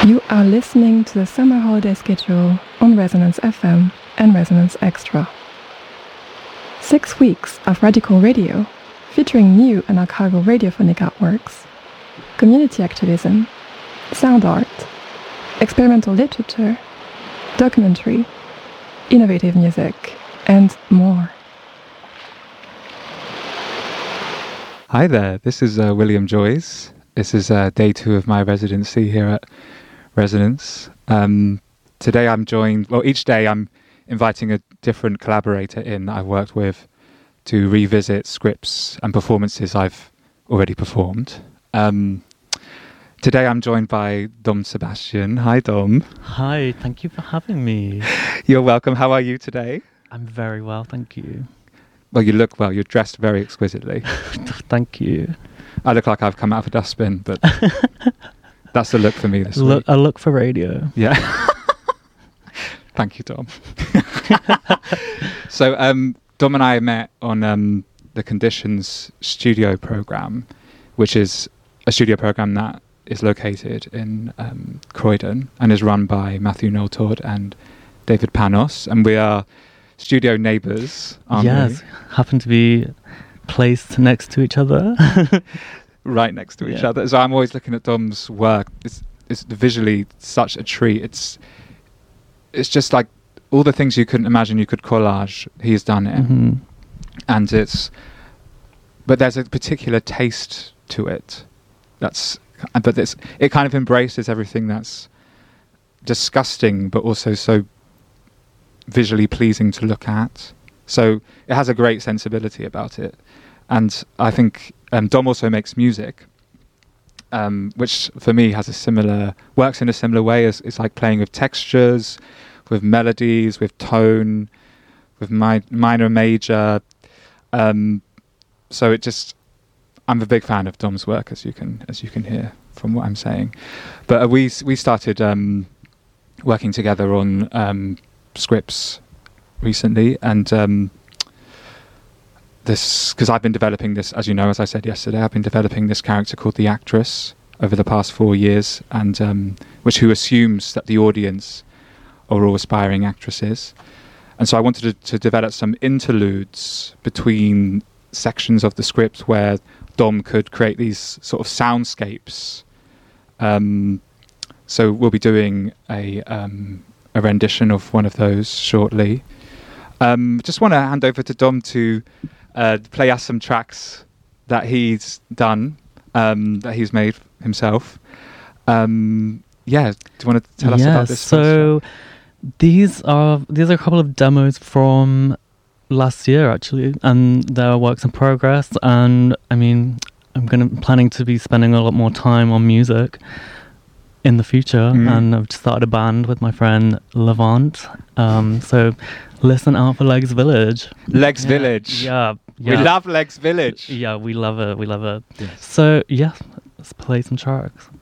You are listening to the summer holiday schedule on Resonance FM and Resonance Extra. 6 weeks of radical radio featuring new and archival radiophonic artworks, community activism, sound art, experimental literature, documentary, innovative music, and more. Hi there, this is William Joyce. This is day 2 of my residency here at Resonance. Today I'm joined, each day I'm inviting a different collaborator in that I've worked with to revisit scripts and performances I've already performed. Today I'm joined by Dom Sebastian. Hi Dom. Hi, thank you for having me. You're welcome. How are you today? I'm very well, thank you. Well, you look well. You're dressed very exquisitely. Thank you. I look like I've come out of a dustbin, but that's the look for me this week. A look for radio. Yeah. Thank you, Dom. So, Dom and I met on the Conditions studio program, which is a studio program that is located in Croydon and is run by Matthew Noltord and David Panos. And we are studio neighbours, aren't we? Yes, happen to be placed next to each other. Right next to each other. So I'm always looking at Dom's work. It's visually such a treat. It's just like all the things you couldn't imagine you could collage, he's done it. Mm-hmm. And but there's a particular taste to it. It kind of embraces everything that's disgusting, but also so visually pleasing to look at. So it has a great sensibility about it. And I think Dom also makes music, which for me works in a similar way. As it's like playing with textures, with melodies, with tone, with minor, major. So I'm a big fan of Dom's work, as you can hear from what I'm saying. But we started working together on scripts recently, and because I've been developing this, as you know, as I said yesterday, I've been developing this character called the Actress over the past 4 years, and who assumes that the audience are all aspiring actresses. And so I wanted to develop some interludes between sections of the script where Dom could create these sort of soundscapes. So we'll be doing a rendition of one of those shortly. Just want to hand over to Dom to play us some tracks that he's done, that he's made himself. Do you want to tell us about this? So these are a couple of demos from last year, actually, and they're works in progress. And I mean, I'm planning to be spending a lot more time on music in the future, and I've just started a band with my friend Levant. So listen out for Legs Village. Legs Village. Yeah. We love Legs Village. Yeah, we love it. Yes. So yeah, let's play some tracks.